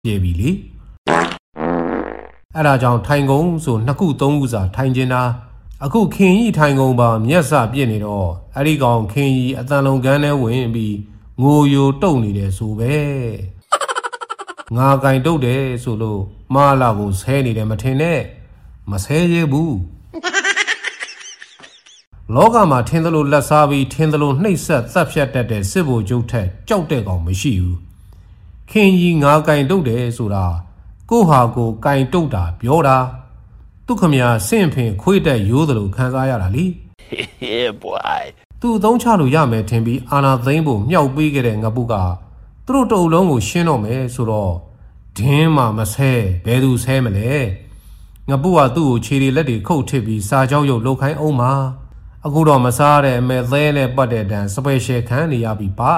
ပြေပြီလေအဲ့ဒါကြောင့်ထိုင်ကုန်ဆို2ခု3ခုစာထိုင်ကျင်တာအခုခင်ကြီးထိုင်ကုန်ပါမျက်စပြစ်နေတော့အဲ့ဒီကောင်ခင်ကြီးအတန်လုံးကန်းထဲဝင်ပြီးငိုယိုတုတ်နေတယ်ဆိုပဲငါကင်တုတ်တယ်ဆိုလို့မလာကိုဆဲနေတယ်မထင်နဲ့မဆဲရဘူးလောကမှာထင်းသလိုလက်စားပြီးထင်းသလိုနှိပ်စက်သတ်ဖြတ်တတ်တဲ့စစ်ဘိုလ်ချုပ်ထက်ကြောက်တဲ့ကောင်မရှိဘူးခင်ကြီးငါကင်တုတ်တယ်ဆိုတာကိုဟာကိုကင်တုတ်တာပြောတာသူခမရဆင့်ဖင်ခွေးတက်ရိုးသလိုခံစားရတာလी Yeah boy သူအသုံးချလို့ရမယ်ထင်ပြီးအာနာသိန်းဖို့မြောက်ပေးခဲ့တဲ့ငပုကသူတို့တအုပ်လုံးကိုရှင်းတော့မယ်ဆိုတော့ဒင်းမှမဆဲဘယ်သူဆဲမလဲငပုကသူ့ကိုခြေတွေလက်တွေခုတ်ထစ်ပြီးစာကြောက်ရုပ်လှုပ်ခိုင်းအောင်မှာအခုတော့မစားတဲ့အမဲသဲနဲ့ပတ်တဲ့တန်စပယ်ရှယ်ခံနေရပြီပါ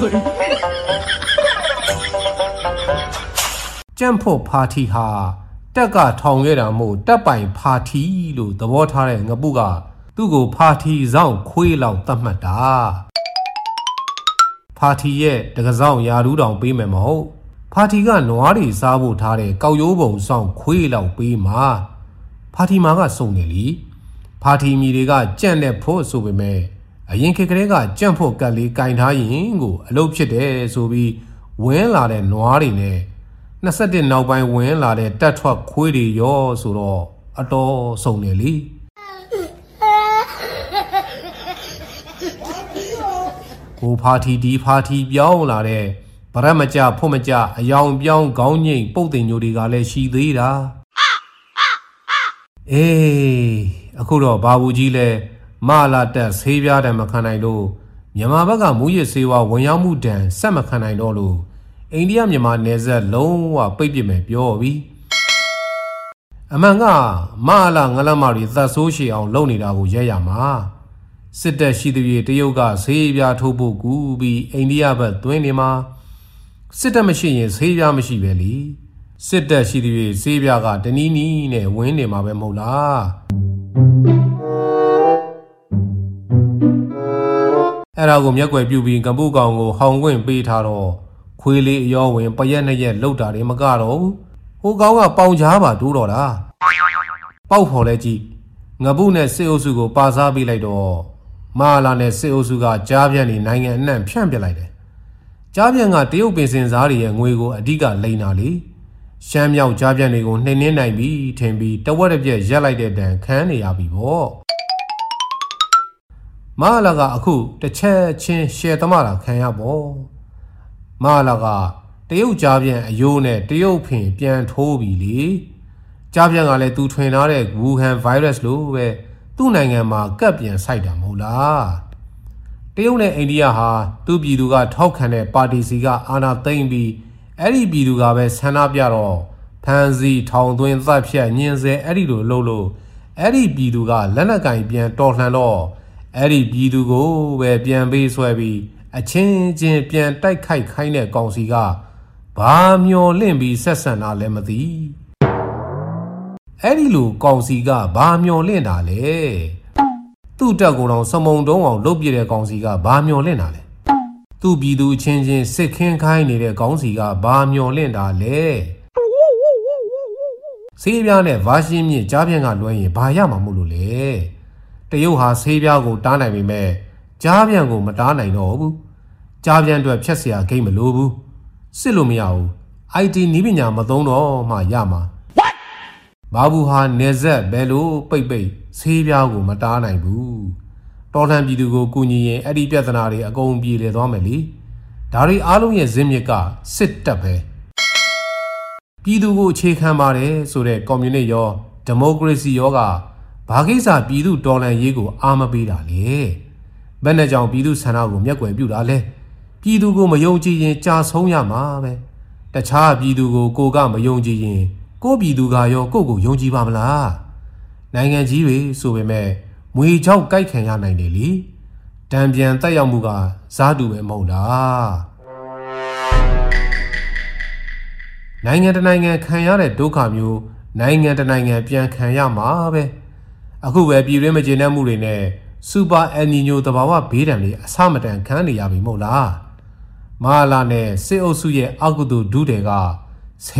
ကျန့်ဖို့ပါတီဟာတက်ကထောင်ခဲ့တာမို့တက်ပိုင်ပါတီလို့သဘောထားတဲ့ငပုကသူ့ကိုပါတီဆောင်ခွေးလောက်သတ်မှတ်တာပါတီရဲ့တကဆောင်ယာရူးတောင်ပေးမယ်မဟုတ်ပါတီကနွားတွေစားဖို့ထားတဲ့ကောက်ရိုးပုံဆောင်ခွေးလောက်ပေးမှာပါတီမာကစုံတယ်လीပါတီမီတွေကကြန့်တဲ့ဖို့ဆိုပေမဲ့အရင်ခေတ်ကလေးကကြန့်ဖို့ကတ်လေးကင်ထားရင်ကိုအလုပ်ဖြစ်တယ်ဆိုပြီးဝင်းလာတဲ့နွားတွေနဲ့21နောက်ပိုင်းဝင်လာတဲ့တက်ထွက်ခွေးတွေရောဆိုတော့အတော်စုံတယ်လीကိုဖာတီဒီဖာတီပြောင်းလာတဲ့ဗရက်မကြဖို့မကြအယောင်ပြောင်းခေါင်းငိမ့်ပုတ်တင်ညိုတွေကလည်းရှိသေးတာအေးအခုတော့ဘာဘူးကြီးလဲမလာတက်ဆေးပြားတယ်မခံနိုင်လို့မြန်မာဘက်ကမူရစ်ဆေးဝါးဝင်ရောက်မှုတန်ဆက်မခံနိုင်တော့လို့အိန္ဒိယမြန်မာနယ်စပ်လုံးဝပိတ်ပစ်မယ်ပြောပြီးအမှန်ကမလာငလမတွေသတ်ဆိုးရှည်အောင်လုပ်နေတာကိုရဲရမှာစစ်တပ်ရှိသူတွေတရုတ်ကဆေးပြားထိုးဖို့ကူပြီးအိန္ဒိယဘက်သွင်းနေမှာစစ်တပ်မရှိရင်ဆေးပြားမရှိပဲလीစစ်တပ်ရှိသူတွေဆေးပြားကတနီးနီးနဲ့ဝင်းနေမှာပဲမဟုတ်လားအဲ့ဒါကိုမျက်ွယ်ပြုတ်ပြီးကပုကောင်ကိုဟောင်ခွင့်ပေးထားတော့ခွေးလေးအရောဝင်ပရက်နှစ်ရက်လှုပ်တာတွေမကတော့ဘူးဟိုကောင်ကပေါင်ချားပါတိုးတော့တာပေါက်ဖော်လဲကြည့်ငပုနဲ့စစ်အုပ်စုကိုပါစားပေးလိုက်တော့မလာနဲ့စစ်အုပ်စုကကြားပြန့်နေနိုင်ငံအနှံ့ဖြန့်ပြလိုက်တယ်ကြားပြန့်ကတရုတ်ပင်စင်စားတွေရဲ့ငွေကိုအဓိကလိန်တာလေရှမ်းမြောက်ကြားပြန့်တွေကိုနှိမ့်နှင်းနိုင်ပြီထင်ပြီးတဝက်တစ်ပြက်ရက်လိုက်တဲ့တန်ခန်းနေရပြီပေါ့မလာကအခုတစ်ချက်ချင်းရှယ်သမားတာခံရပေါ့မလာကတရုတ်ကြားပြန့်အယိုးနဲ့တရုတ်ဖင်ပြန်ထိုးပြီလေကြားပြန့်ကလည်းသူထွင်ထားတဲ့ဝူဟန်ဗိုင်းရပ်စ်လိုပဲသူ့နိုင်ငံမှာကပ်ပြန်ဆိုင်တာမဟုတ်လားတရုတ်နဲ့အိန္ဒိယဟာသူ့ပြည်သူကထောက်ခံတဲ့ပါတီစီကအာဏာသိမ်းပြီးအဲ့ဒီပြည်သူကပဲဆန္ဒပြတော့ဖမ်းဆီးထောင်သွင်းသတ်ဖြတ်ညှဉ်းဆဲအဲ့ဒီလိုလုပ်လို့အဲ့ဒီပြည်သူကလက်နက်ကင်ပြန်တော်လှန်တော့အဲ့ဒီပြည်သူကိုပဲပြန်ပေးဆွဲပြီးအချင်းချင်းပြန်တိုက်ခိုက်ခိုင်းတဲ့ကောင်စီကဘာမျောလင့်ပြီးဆက်ဆံတာလဲမသိအဲ့ဒီလိုကောင်စီကဘာမျောလင့်တာလဲသူ့တက်ကိုယ်တော်စမုံတုံးအောင်လုပ်ပြတဲ့ကောင်စီကဘာမျောလင့်တာလဲသူ့ပြည်သူချင်းချင်းစစ်ခင်းခိုင်းနေတဲ့ကောင်စီကဘာမျောလင့်တာလဲဆေးပြားနဲ့ဗာရှင်းမြင့်ကြားပြန့်ကလွှဲရင်ဘာရမှာမို့လို့လဲတရုတ်ဟာဆေးပြားကိုတားနိုင်ပေမဲ့ကြားပြန့်ကိုမတားနိုင်တော့ဘူးကြားပြန့်အတွက်ဖြတ်เสียဂိမ်းမလိုဘူးစစ်လို့မရဘူး IT နည်းပညာမသုံးတော့မှရမှာဘာဘူးဟာနေဆက်ဘယ်လိုပိတ်ဆေးပြားကိုမတားနိုင်ဘူးတော်လှန်ပြည်သူကိုကူညီရင်အဲ့ဒီပြဿနာတွေအကုန်ပြေလည်သွားမယ်လေဒါတွေအားလုံးရဲ့ဇင်းမြစ်ကစစ်တပ်ပဲပြည်သူကိုအခြေခံပါတယ်ဆိုတဲ့ကွန်မြူနစ်ရောဒီမိုကရေစီရောကဘာကိစ္စပြည်သူတော်လှန်ရေးကိုအားမပေးတာလေဘယ်နဲ့ကြောင့်ပြည်သူဆန္ဒကိုမျက်ကွယ်ပြုတာလဲပြည်သူကိုမယုံကြည်ရင်ကြာဆုံးရမှာပဲတခြားပြည်သူကိုကမယုံကြည်ရင်ကိုပြည်သူကရောကိုယုံကြည်ပါမလားနိုင်ငံကြီးတွေဆိုပေမဲ့မွေချောက်ကြိုက်ခံရနိုင်တယ်လေတံပြန်တက်ရောက်မှုကစားတူပဲမဟုတ်လားနိုင်ငံတနိုင်ငံခံရတဲ့ဒုက္ခမျိုးနိုင်ငံတနိုင်ငံပြန်ခံရမှာပဲအခုပဲပြည်တွင်းမကျေနပ်မှုတွေနဲ့စူပါအယ်နီညိုသဘာဝဘေးဒဏ်တွေအဆမတန်ခံနေရပြီမဟုတ်လားမဟာလာနဲ့စစ်အုပ်စုရဲ့အကုသိုလ်ဒုတွေက